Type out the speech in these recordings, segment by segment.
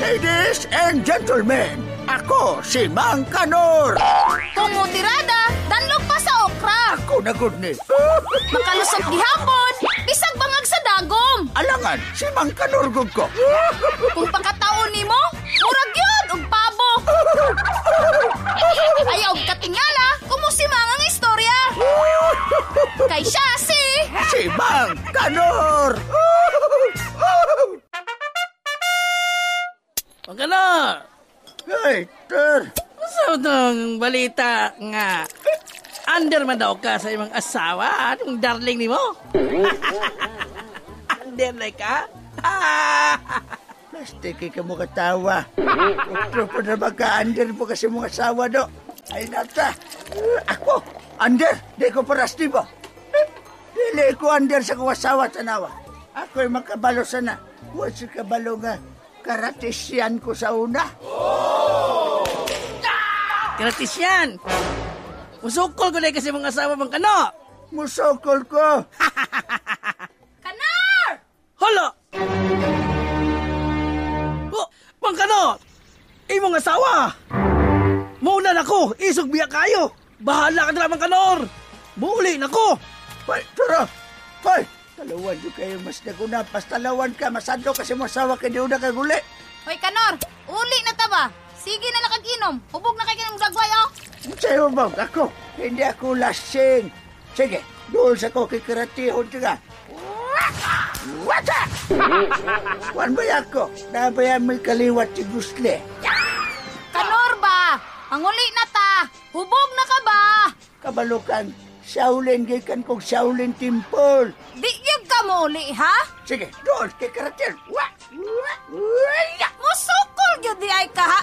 Ladies and gentlemen, ako si Mang Kanor. Kumutirada, danlog pa sa okra. Ako na good ni. Makalusot gihapon, bisag bangag sa dagom. Alangan, si Mang Kanor gud ko. Kung pakataon nimo, murag yun og pabo. Ayaw katingala, kumusimang ang istorya. Kay siya si Mang Kanor. Magkano? Hey, Ter. Gusto itong balita nga under man daw ka sa imong asawa? Anong darling ni mo? Under na ka? Plastic ka mo katawa. Otro pa na magka-under po kasi mong asawa, do. Ay, nata. Ako, under. Di ko parasti ba? Dili ko under sa kong asawa, tanawa. Ako'y makabalo sana. Huwag si kabalo nga. Karatisyan ko sa una. Karatisyan! Musukol ko na kasi mga asawa mong kano! Musukol ko! Kanar! Hala! Oh, mang kano! Imong asawa! Maunan ako! Isog biya kayo! Bahala ka na mang kanor! Muli na ko! Hoy, tara! Hoy! Talawan yung kayo mas naguna. Pas talawan ka, masado kasi mo asawa ka di una kag uli. Hoy Kanor, uli na ta ba? Sige na nakag-inom. Hubog na kay kinang dagway oh. Sa'yo ba? Ako, hindi ako lasing. Sige, doon sa ko kikiratihon ka. Wata! Wan ba ako? Nabayan mo'y kaliwat si Gusle. Kanor ba? Manguli na ta. Hubog na ka ba? Kabalukan, Shaolin gikan kong Shaolin Temple. Di yung ka mo uli, ha? Sige, doon kikiratin. Musukol yun di ay ka, ha?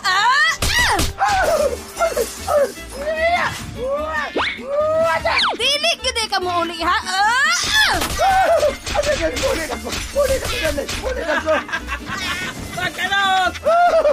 Dili yun di ka mo uli, ha? Mulit ako.